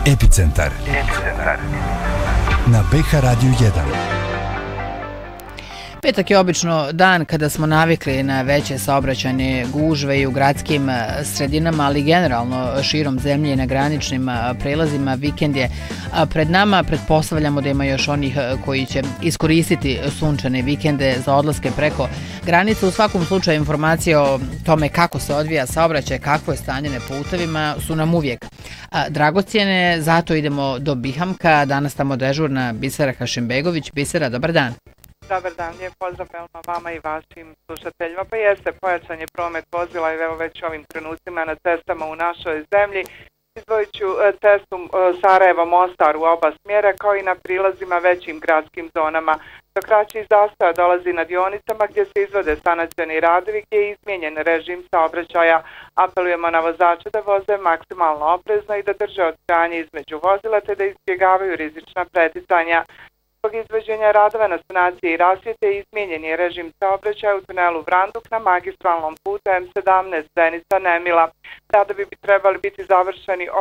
Epicentar. Na BH Radio 1. Petak je obično dan kada smo navikli na veće saobraćajne gužve i u gradskim sredinama, ali generalno širom zemlje i na graničnim prelazima. Vikend je pred nama, pretpostavljamo da ima još onih koji će iskoristiti sunčane vikende za odlaske preko granice. U svakom slučaju informacije o tome kako se odvija saobraćaj, kakvo je stanje na putevima su nam uvijek dragocjene, zato idemo do Bihamka. Danas tamo dežurna Bisera Hašimbegović. Bisera, dobar dan. Dobar dan, lijep pozdrav vama i vašim slušateljima. Pa jeste, pojačan je promet vozila i evo već ovim trenucima na cestama u našoj zemlji. Izdvojit ću cestu Sarajevo-Mostar u oba smjera, kao i na prilazima većim gradskim zonama. Do kraćih zastoja dolazi na dionicama gdje se izvode sanacioni radovi, gdje je izmijenjen režim saobraćaja. Apelujemo na vozače da voze maksimalno oprezno i da drže odstranje između vozila te da izbjegavaju rizična preticanja. Zbog izvođenja radova na sanaciji i rasvjete izmijenjen je režim saobraćaja u tunelu Vranduk na magistralnom putu M17 Zenica-Nemila. Radovi bi trebali biti završeni